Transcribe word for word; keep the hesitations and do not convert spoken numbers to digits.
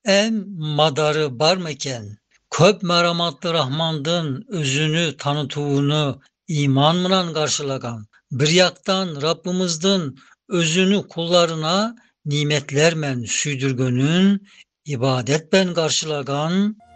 En madarı barmeken, köp merhamatlı Rahmandın özünü tanıtığını iman bilen karşılagan, bir yaktan Rabbimizдің özünü kullarına nimetlermen süydürgönün, ibadet ben karşılagan